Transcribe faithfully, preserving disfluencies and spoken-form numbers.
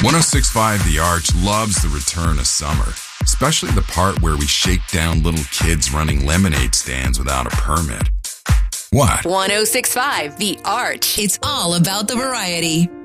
one oh six point five The Arch loves the return of summer, especially the part where we shake down little kids running lemonade stands without a permit. What? one oh six point five The Arch. It's all about the variety.